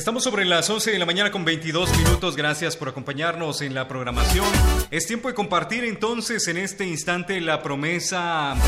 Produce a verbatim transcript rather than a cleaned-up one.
Estamos sobre las once de la mañana con veintidós minutos. Gracias por acompañarnos en la programación. Es tiempo de compartir entonces en este instante la promesa